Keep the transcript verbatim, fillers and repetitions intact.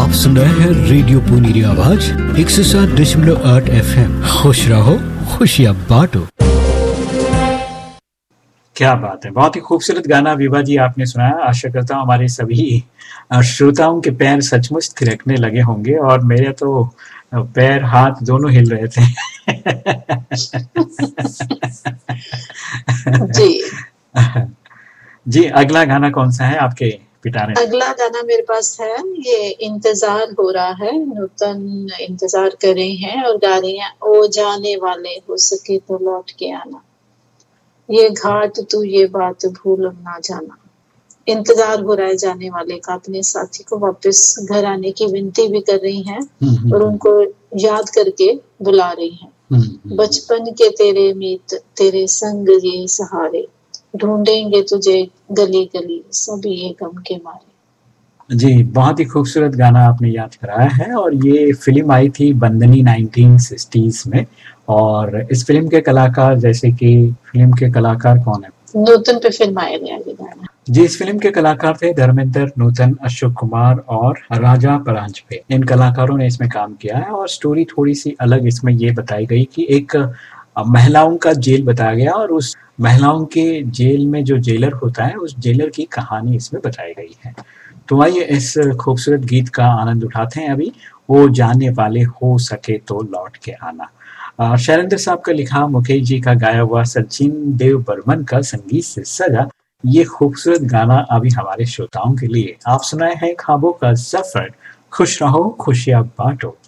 आप सुन रहे हैं रेडियो पुनीरी आवाज एक सौ सात दशमलव आठ एफ एम। खुश रहो, खुशियाँ बांटो। क्या बात है, बहुत ही खूबसूरत गाना विभा जी आपने सुनाया। आशा करता हूँ हमारे सभी श्रोताओं के पैर सचमुच थिरकने लगे होंगे और मेरे तो पैर हाथ दोनों हिल रहे थे। जी जी, अगला गाना कौन सा है आपके पिटारे? अगला गाना मेरे पास है, ये इंतजार हो रहा है, नूतन इंतजार कर रही हैं और गा रही हैं, ओ जाने वाले हो सके तो लौट के आना, ये घाट तू ये बात भूल ना जाना। इंतजार हो रहा है जाने वाले का, अपने साथी को वापस घर आने की विनती भी कर रही हैं और उनको याद करके बुला रही हैं। बचपन के तेरे मीत तेरे संग ये सहारे, ढूंढेंगे तुझे गली गली सभी ये गम के मारे। जी, बहुत ही खूबसूरत गाना आपने याद कराया है और ये फिल्म आई थी बंदनी नाइनटीन सिक्सटीज़ में। और इस फिल्म के कलाकार, जैसे कि फिल्म के कलाकार कौन है? नूतन पे फिल्म आया गया ये गाना। जी, इस फिल्म के कलाकार थे धर्मेंद्र, नूतन, अशोक कुमार और राजा परांजपे। इन कलाकारों ने इसमें काम किया है और स्टोरी थोड़ी सी अलग इसमें ये बताई गई कि एक महिलाओं का जेल बताया गया और उस महिलाओं के जेल में जो जेलर होता है उस जेलर की कहानी इसमें बताई गई है। तो आइए इस खूबसूरत गीत का आनंद उठाते हैं अभी, वो जाने वाले हो सके तो लौट के आना। शैलेंद्र साहब का लिखा, मुकेश जी का गाया हुआ, सचिन देव बर्मन का संगीत से सजा ये खूबसूरत गाना अभी हमारे श्रोताओं के लिए। आप सुनाए हैं ख्वाबों का सफर, खुश रहो खुशियां बांटो।